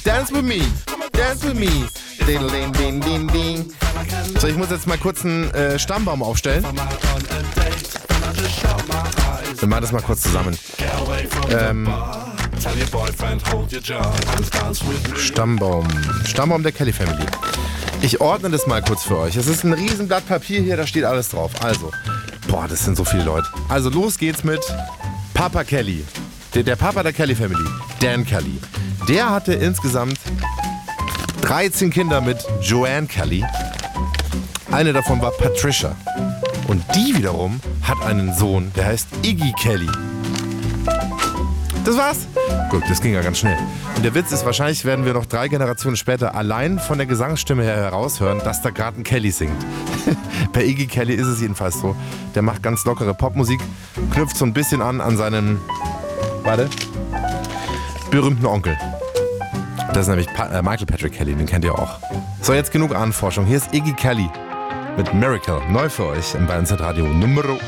Dance with me, dance with me. Ding, ding, ding, ding, ding. So, ich muss jetzt mal kurz einen Stammbaum aufstellen. Wir machen das mal kurz zusammen. Stammbaum der Kelly Family. Ich ordne das mal kurz für euch. Es ist ein riesen Blatt Papier hier, da steht alles drauf. Also, das sind so viele Leute. Also los geht's mit Papa Kelly. Der Papa der Kelly Family, Dan Kelly. Der hatte insgesamt 13 Kinder mit Joanne Kelly. Eine davon war Patricia. Und die wiederum hat einen Sohn, der heißt Iggy Kelly. Das war's. Gut, das ging ja ganz schnell. Und der Witz ist, wahrscheinlich werden wir noch 3 Generationen später allein von der Gesangsstimme her heraushören, dass da gerade ein Kelly singt. Bei Iggy Kelly ist es jedenfalls so. Der macht ganz lockere Popmusik, knüpft so ein bisschen an seinen, berühmten Onkel. Das ist nämlich Michael Patrick Kelly, den kennt ihr auch. So, jetzt genug Ahnenforschung. Hier ist Iggy Kelly mit Miracle. Neu für euch im Bayern Z Radio Nummer